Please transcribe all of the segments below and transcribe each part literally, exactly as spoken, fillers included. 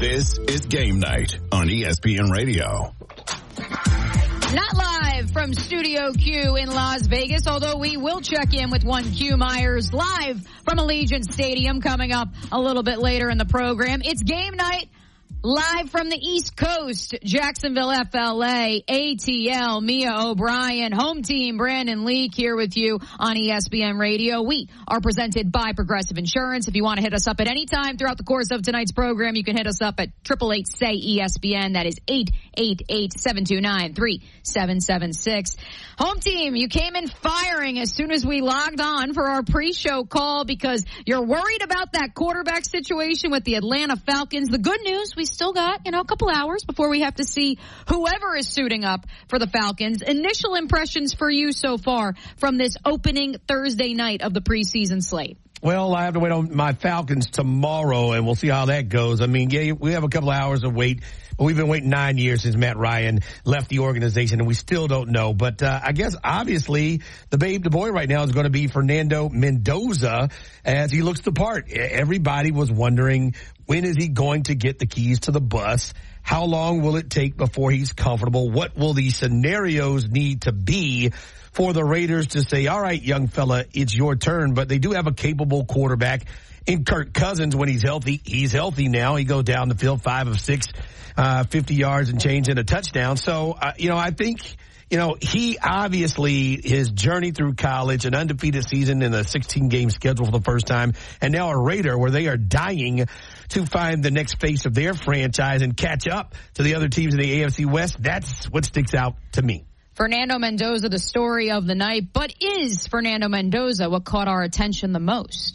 This is Game Night on E S P N Radio. Not live from Studio Q in Las Vegas, although we will check in with one Q Myers live from Allegiant Stadium coming up a little bit later in the program. It's Game Night live from the East Coast, Jacksonville, F L A, A T L, Mia O'Brien, home team, Brandon Leak here with you on E S P N Radio. We are presented by Progressive Insurance. If you want to hit us up at any time throughout the course of tonight's program, you can hit us up at eight eight eight, S A Y, E S P N. That is eight eight eight, seven two nine, three seven seven six. Home team, you came in firing as soon as we logged on for our pre-show call because you're worried about that quarterback situation with the Atlanta Falcons. The good news, we still got, you know, a couple hours before we have to see whoever is suiting up for the Falcons. Initial impressions for you so far from this opening Thursday night of the preseason slate? Well, I have to wait on my Falcons tomorrow, and we'll see how that goes. I mean, yeah, we have a couple of hours of wait, but we've been waiting nine years since Matt Ryan left the organization, and we still don't know. But uh, I guess, obviously, the babe, the boy right now is going to be Fernando Mendoza as he looks the part. Everybody was wondering, when is he going to get the keys to the bus? How long will it take before he's comfortable? What will the scenarios need to be for the Raiders to say, all right, young fella, it's your turn? But they do have a capable quarterback in Kirk Cousins when he's healthy. He's healthy now. He goes down the field, five of six, uh, fifty yards and change and a touchdown. So, uh, you know, I think, you know, he obviously, his journey through college, an undefeated season in a sixteen-game schedule for the first time, and now a Raider where they are dying to find the next face of their franchise and catch up to the other teams in the A F C West. That's what sticks out to me. Fernando Mendoza, the story of the night. But is Fernando Mendoza what caught our attention the most?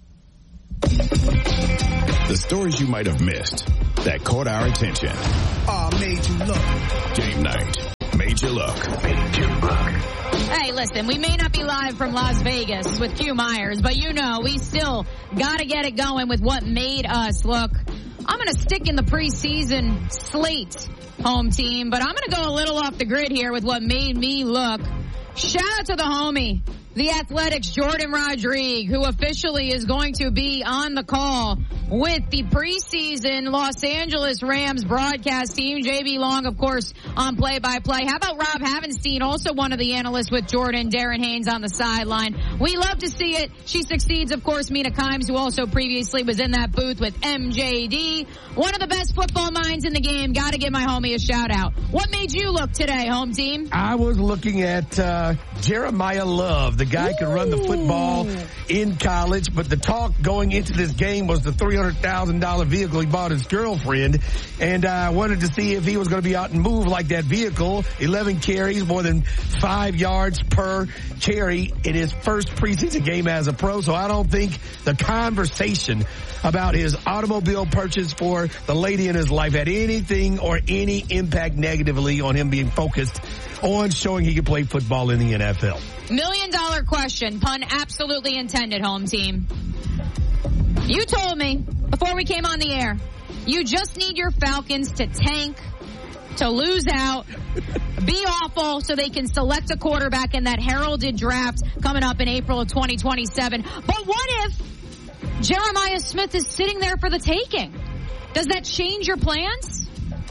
The stories you might have missed that caught our attention. Oh, made you look. Game Night. Made you look. Made you look. Hey, listen, we may not be live from Las Vegas with Q Myers, but you know, we still got to get it going with what made us look. I'm going to stick in the preseason slate, home team, but I'm going to go a little off the grid here with what made me look. Shout out to the homie, the Athletics' Jordan Rodrigue, who officially is going to be on the call with the preseason Los Angeles Rams broadcast team. J B Long, of course, on play-by-play. How about Rob Havenstein, also one of the analysts with Jordan, Darren Haynes on the sideline. We love to see it. She succeeds, of course, Mina Kimes, who also previously was in that booth with M J D. One of the best football minds in the game. Got to give my homie a shout-out. What made you look today, home team? I was looking at uh, Jeremiah Love. The guy Ooh. could run the football in college, but the talk going into this game was the three hundred thousand dollars vehicle he bought his girlfriend, and I uh, wanted to see if he was going to be out and move like that vehicle. eleven carries, more than five yards per carry in his first preseason game as a pro, so I don't think the conversation about his automobile purchase for the lady in his life had anything or any impact negatively on him being focused on showing he can play football in the N F L. Million dollar question, pun absolutely intended, home team. You told me before we came on the air, you just need your Falcons to tank, to lose out, be awful so they can select a quarterback in that heralded draft coming up in April of twenty twenty-seven. But what if Jeremiah Smith is sitting there for the taking? Does that change your plans?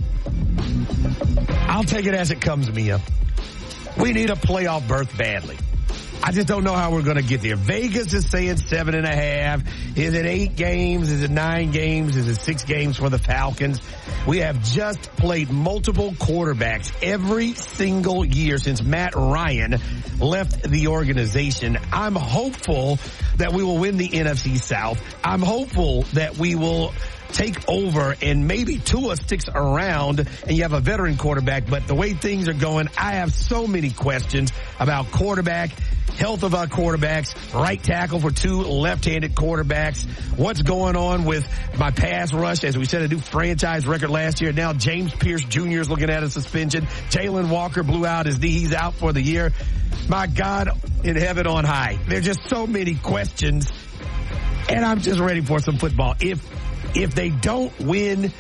I'll take it as it comes, Mia. We need a playoff berth badly. I just don't know how we're going to get there. Vegas is saying seven and a half. Is it eight games? Is it nine games? Is it six games for the Falcons? We have just played multiple quarterbacks every single year since Matt Ryan left the organization. I'm hopeful that we will win the N F C South. I'm hopeful that we will take over and maybe Tua sticks around and you have a veteran quarterback. But the way things are going, I have so many questions about quarterback, health of our quarterbacks, right tackle for two left-handed quarterbacks. What's going on with my pass rush? As we set a new franchise record last year. Now James Pierce Junior is looking at a suspension. Jalen Walker blew out his knee. He's out for the year. My God in heaven on high. There's just so many questions. And I'm just ready for some football. If If they don't win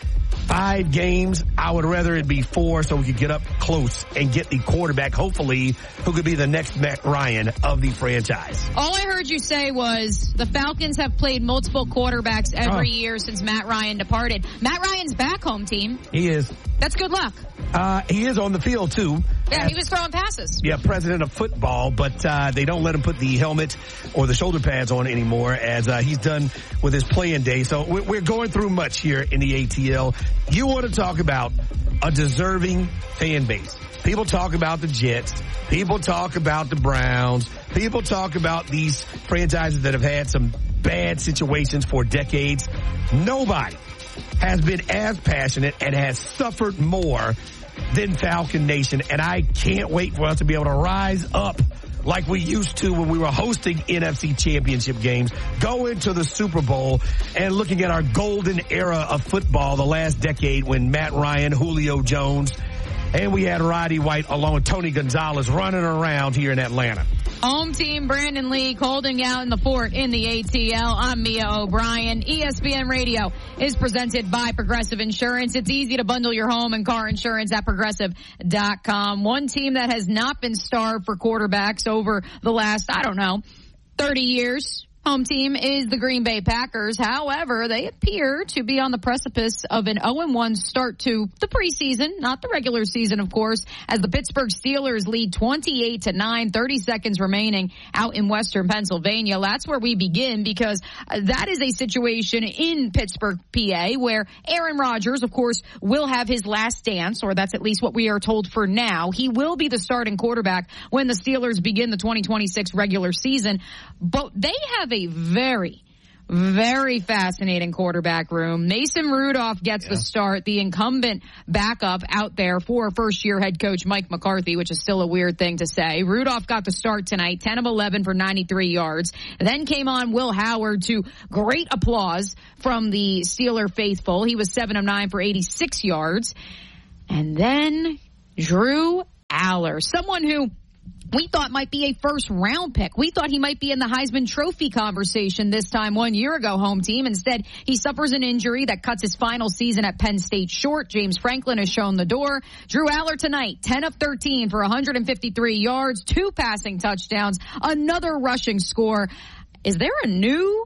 five games. I would rather it be four so we could get up close and get the quarterback, hopefully, who could be the next Matt Ryan of the franchise. All I heard you say was the Falcons have played multiple quarterbacks every oh. year since Matt Ryan departed. Matt Ryan's back, home team. He is. That's good luck. Uh, he is on the field, too. Yeah, he was throwing passes. Yeah, president of football, but uh, they don't let him put the helmet or the shoulder pads on anymore as uh, he's done with his playing day. So we're going through much here in the A T L. You want to talk about a deserving fan base. People talk about the Jets. People talk about the Browns. People talk about these franchises that have had some bad situations for decades. Nobody has been as passionate and has suffered more than Falcon Nation, and I can't wait for us to be able to rise up like we used to when we were hosting N F C championship games, go into the Super Bowl, and looking at our golden era of football, the last decade when Matt Ryan, Julio Jones, and we had Roddy White along with Tony Gonzalez running around here in Atlanta. Home team, Brandon Lee, holding out in the fort in the A T L. I'm Mia O'Brien. E S P N Radio is presented by Progressive Insurance. It's easy to bundle your home and car insurance at progressive dot com. One team that has not been starved for quarterbacks over the last, I don't know, thirty years. Home team is the Green Bay Packers. However, they appear to be on the precipice of an oh and one start to the preseason, not the regular season, of course, as the Pittsburgh Steelers lead twenty-eight to nine, thirty seconds remaining out in Western Pennsylvania. That's where we begin, because that is a situation in Pittsburgh, P A, where Aaron Rodgers, of course, will have his last dance, or that's at least what we are told for now. He will be the starting quarterback when the Steelers begin the twenty twenty-six regular season, but they have a very, very fascinating quarterback room. Mason Rudolph gets yeah. the start, the incumbent backup out there for first-year head coach Mike McCarthy, which is still a weird thing to say. Rudolph got the start tonight, ten of eleven for ninety-three yards. Then came on Will Howard to great applause from the Steeler faithful. He was seven of nine for eighty-six yards. And then Drew Aller, someone who we thought might be a first-round pick. We thought he might be in the Heisman Trophy conversation this time one year ago, home team. Instead, he suffers an injury that cuts his final season at Penn State short. James Franklin has shown the door. Drew Aller tonight, ten of thirteen for one hundred fifty-three yards, two passing touchdowns, another rushing score. Is there a new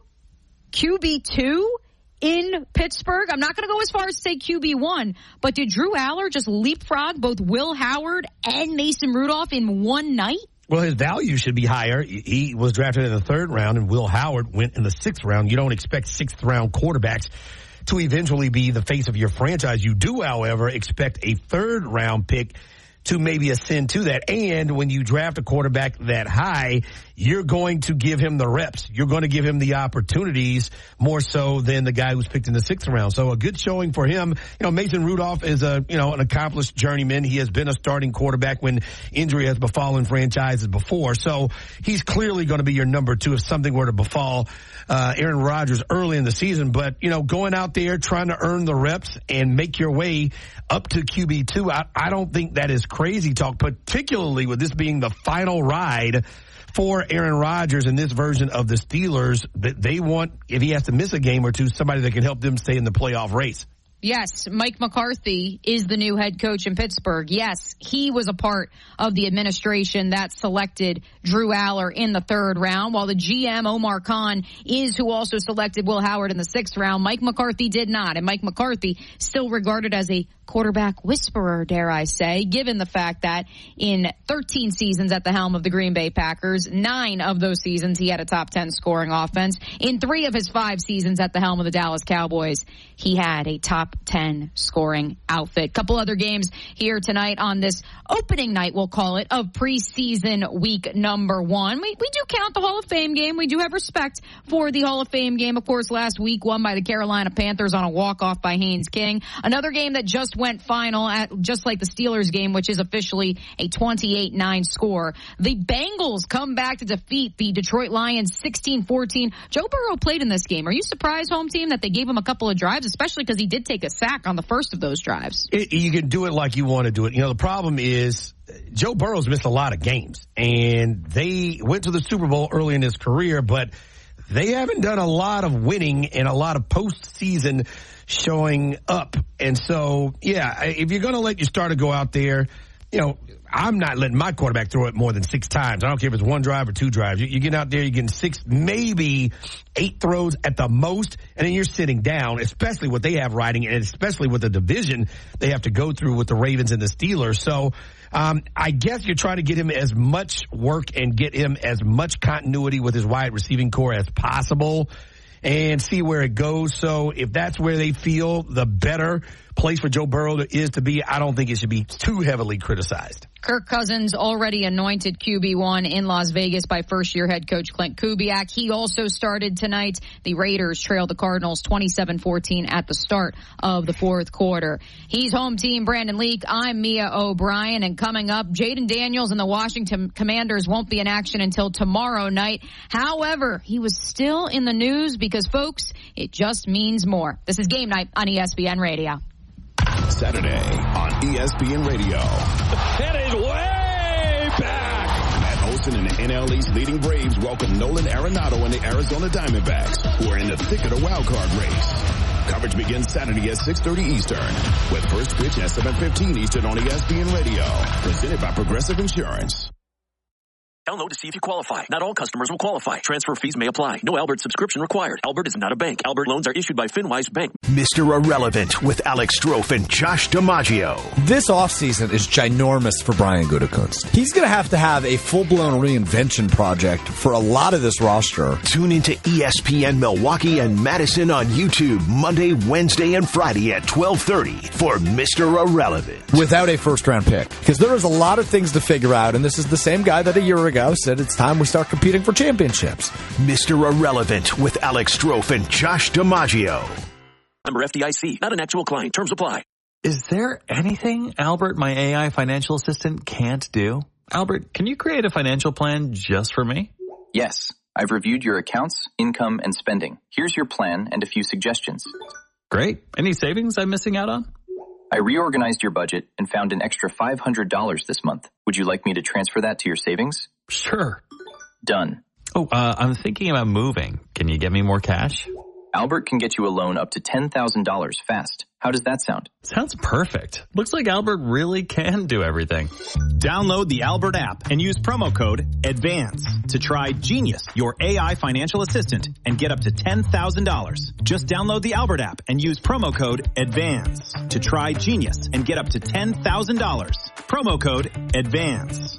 Q B two in Pittsburgh? I'm not going to go as far as to say Q B one, but did Drew Aller just leapfrog both Will Howard and Mason Rudolph in one night? Well, his value should be higher. He was drafted in the third round, and Will Howard went in the sixth round. You don't expect sixth-round quarterbacks to eventually be the face of your franchise. You do, however, expect a third-round pick to maybe ascend to that. And when you draft a quarterback that high, you're going to give him the reps. You're going to give him the opportunities more so than the guy who's picked in the sixth round. So a good showing for him. You know, Mason Rudolph is a, you know, an accomplished journeyman. He has been a starting quarterback when injury has befallen franchises before. So he's clearly going to be your number two if something were to befall uh, Aaron Rodgers early in the season. But, you know, going out there trying to earn the reps and make your way up to Q B two, I, I don't think that is crazy talk, particularly with this being the final ride for Aaron Rodgers in this version of the Steelers. That they want, if he has to miss a game or two, somebody that can help them stay in the playoff race. Yes, Mike McCarthy is the new head coach in Pittsburgh. Yes, he was a part of the administration that selected Drew Aller in the third round, while the G M, Omar Khan, is who also selected Will Howard in the sixth round. Mike McCarthy did not, and Mike McCarthy still regarded as a quarterback whisperer, dare I say, given the fact that in thirteen seasons at the helm of the Green Bay Packers, nine of those seasons he had a top ten scoring offense. In three of his five seasons at the helm of the Dallas Cowboys, he had a top ten scoring outfit. Couple other games here tonight on this opening night, we'll call it, of preseason week number one. We, we do count the Hall of Fame game. We do have respect for the Hall of Fame game. Of course, last week won by the Carolina Panthers on a walk-off by Haynes King. Another game that just went final, at just like the Steelers game, which is officially a twenty-eight nine score. The Bengals come back to defeat the Detroit Lions sixteen fourteen. Joe Burrow played in this game. Are you surprised, home team, that they gave him a couple of drives, especially because he did take a sack on the first of those drives? It, you can do it like you want to do it. You know, the problem is Joe Burrow's missed a lot of games, and they went to the Super Bowl early in his career, but they haven't done a lot of winning and a lot of postseason showing up. and so, yeah, if you're going to let your starter go out there, you know, I'm not letting my quarterback throw it more than six times. I don't care if it's one drive or two drives. You, you get out there, you're getting six, maybe eight throws at the most, and then you're sitting down, especially what they have riding, and especially with the division they have to go through with the Ravens and the Steelers. So um, I guess you're trying to get him as much work and get him as much continuity with his wide receiving core as possible and see where it goes. So if that's where they feel the better place for Joe Burrow is to be, I don't think it should be too heavily criticized. Kirk Cousins already anointed Q B one in Las Vegas by first-year head coach Clint Kubiak. He also started tonight. The Raiders trailed the Cardinals twenty-seven fourteen at the start of the fourth quarter. He's home team Brandon Leak. I'm Mia O'Brien. And coming up, Jaden Daniels and the Washington Commanders won't be in action until tomorrow night. However, he was still in the news because, folks, it just means more. This is Game Night on E S P N Radio. Saturday on E S P N Radio. Headed way back. Matt Olson and the N L East leading Braves welcome Nolan Arenado and the Arizona Diamondbacks, who are in the thick of the wild card race. Coverage begins Saturday at six thirty Eastern, with first pitch at seven fifteen Eastern on E S P N Radio. Presented by Progressive Insurance. Download to see if you qualify. Not all customers will qualify. Transfer fees may apply. No Albert subscription required. Albert is not a bank. Albert loans are issued by FinWise Bank. Mister Irrelevant with Alex Strofe and Josh DiMaggio. This offseason is ginormous for Brian Gutekunst. He's going to have to have a full-blown reinvention project for a lot of this roster. Tune into E S P N Milwaukee and Madison on YouTube Monday, Wednesday, and Friday at twelve thirty for Mister Irrelevant. Without a first-round pick. Because there is a lot of things to figure out, and this is the same guy that a year ago said it's time we start competing for championships. Mister Irrelevant with Alex Strofe and Josh DiMaggio. Member F D I C, not an actual client. Terms apply. Is there anything Albert, my A I financial assistant, can't do? Albert, can you create a financial plan just for me? Yes. I've reviewed your accounts, income, and spending. Here's your plan and a few suggestions. Great. Any savings I'm missing out on? I reorganized your budget and found an extra five hundred dollars this month. Would you like me to transfer that to your savings? Sure. Done. Oh, uh, I'm thinking about moving. Can you get me more cash? Albert can get you a loan up to ten thousand dollars fast. How does that sound? Sounds perfect. Looks like Albert really can do everything. Download the Albert app and use promo code ADVANCE to try Genius, your A I financial assistant, and get up to ten thousand dollars. Just download the Albert app and use promo code ADVANCE to try Genius and get up to ten thousand dollars. Promo code ADVANCE.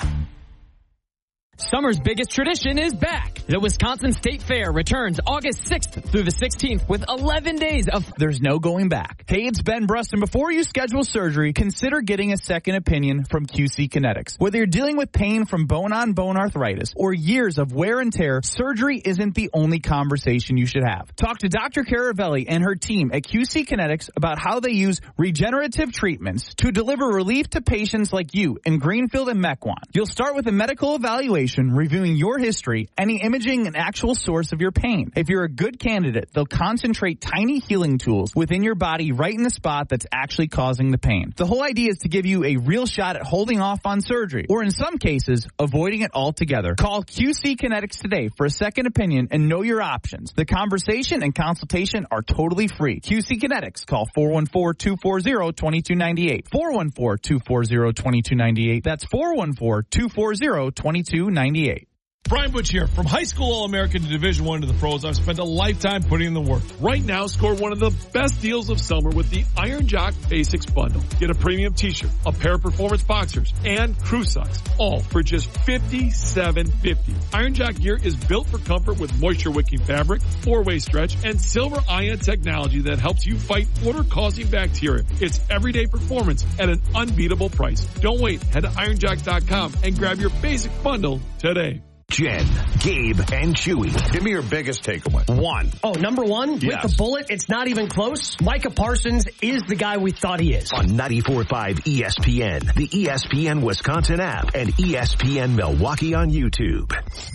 Summer's biggest tradition is back. The Wisconsin State Fair returns August sixth through the sixteenth with eleven days of There's no going back. Hey, it's Ben Bruston. Before you schedule surgery, consider getting a second opinion from Q C Kinetics. Whether you're dealing with pain from bone-on-bone arthritis or years of wear and tear, surgery isn't the only conversation you should have. Talk to Doctor Caravelli and her team at Q C Kinetics about how they use regenerative treatments to deliver relief to patients like you in Greenfield and Mequon. You'll start with a medical evaluation reviewing your history, any imaging, and actual source of your pain. If you're a good candidate, they'll concentrate tiny healing tools within your body right in the spot that's actually causing the pain. The whole idea is to give you a real shot at holding off on surgery, or in some cases, avoiding it altogether. Call Q C Kinetics today for a second opinion and know your options. The conversation and consultation are totally free. Q C Kinetics. Call four one four, two four zero, two two nine eight. four one four, two four zero, two two nine eight. That's four one four, two four zero, two two ninety-eight. Brian Butch here. From high school All-American to Division One to the pros, I've spent a lifetime putting in the work. Right now, score one of the best deals of summer with the Iron Jock Basics Bundle. Get a premium t-shirt, a pair of performance boxers, and crew socks, all for just fifty-seven fifty. Iron Jock gear is built for comfort with moisture-wicking fabric, four-way stretch, and silver ion technology that helps you fight odor-causing bacteria. It's everyday performance at an unbeatable price. Don't wait. Head to iron jock dot com and grab your basic bundle today. Jen, Gabe, and Chewy. Give me your biggest takeaway. One. Oh, number one? Yes. With the bullet, it's not even close. Micah Parsons is the guy we thought he is. On ninety-four point five E S P N, the E S P N Wisconsin app, and E S P N Milwaukee on YouTube.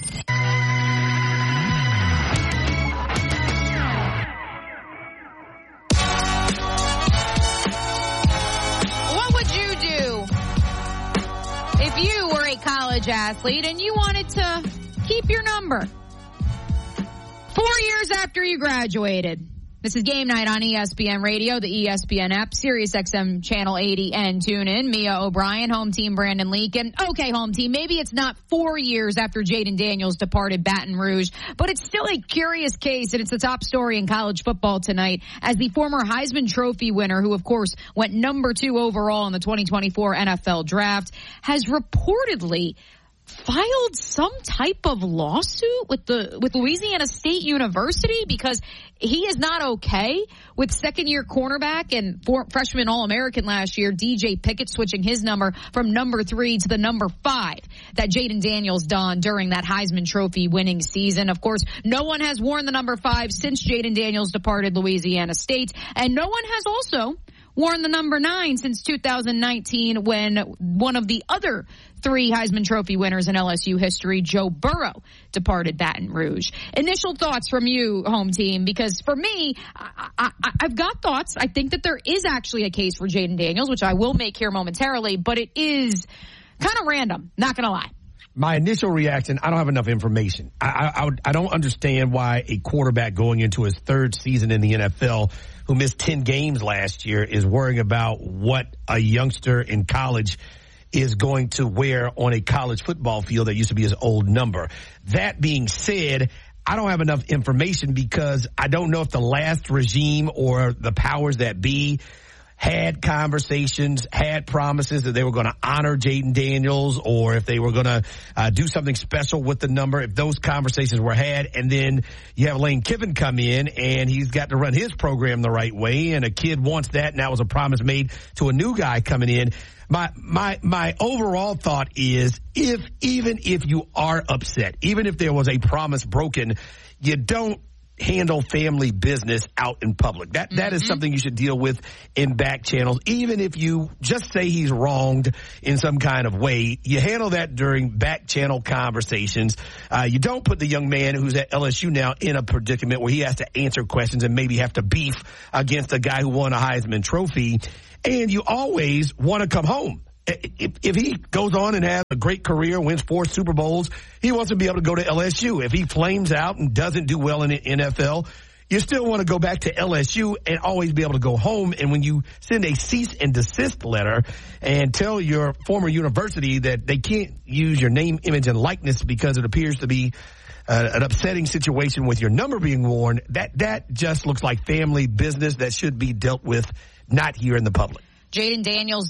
What would you do if you were a college athlete and you wanted to keep your number four years after you graduated? This is Game Night on E S P N Radio, the E S P N app, Sirius X M Channel eighty, and tune in. Mia O'Brien, home team Brandon Leak. And okay, home team, maybe it's not four years after Jaden Daniels departed Baton Rouge, but it's still a curious case, and it's the top story in college football tonight, as the former Heisman Trophy winner, who of course went number two overall in the twenty twenty-four N F L draft, has reportedly filed some type of lawsuit with the with Louisiana State University because he is not okay with second-year cornerback and for, freshman All-American last year, D J Pickett, switching his number from number three to the number five that Jaden Daniels donned during that Heisman Trophy winning season. Of course, no one has worn the number five since Jaden Daniels departed Louisiana State, and no one has also worn the number nine since two thousand nineteen when one of the other three Heisman Trophy winners in L S U history, Joe Burrow, departed Baton Rouge. Initial thoughts from you, home team, because for me, I, I, I've got thoughts. I think that there is actually a case for Jaden Daniels, which I will make here momentarily, but it is kind of random, not going to lie. My initial reaction, I don't have enough information. I, I, I, would, I don't understand why a quarterback going into his third season in the N F L who missed ten games last year is worrying about what a youngster in college is going to wear on a college football field that used to be his old number. That being said, I don't have enough information because I don't know if the last regime or the powers that be had conversations, had promises that they were going to honor Jaden Daniels, or if they were going to uh, do something special with the number, if those conversations were had. And then you have Lane Kiffin come in, and he's got to run his program the right way, and a kid wants that, and that was a promise made to a new guy coming in. My my my overall thought is, if even if you are upset, even if there was a promise broken, you don't handle family business out in public. That that mm-hmm. is something you should deal with in back channels. Even if you just say he's wronged in some kind of way, you handle that during back channel conversations. Uh, you don't put the young man who's at L S U now in a predicament where he has to answer questions and maybe have to beef against a guy who won a Heisman Trophy. And you always want to come home. If, if he goes on and has a great career, wins four Super Bowls, he wants to be able to go to L S U. If he flames out and doesn't do well in the N F L, you still want to go back to L S U and always be able to go home. And when you send a cease and desist letter and tell your former university that they can't use your name, image, and likeness because it appears to be uh, an upsetting situation with your number being worn, that, that just looks like family business that should be dealt with not here in the public. Jaden Daniels